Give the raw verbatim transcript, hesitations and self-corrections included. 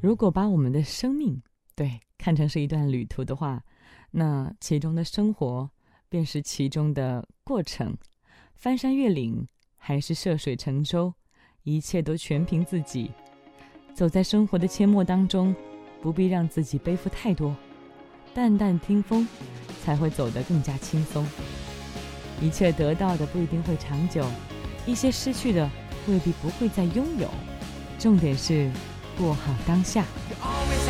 如果把我们的生命对看成是一段旅途的话，那其中的生活便是其中的过程，翻山越岭还是涉水乘舟，一切都全凭自己。走在生活的阡陌当中，不必让自己背负太多，淡淡听风，才会走得更加轻松。一切得到的不一定会长久，一些失去的未必不会再拥有，重点是过好当下。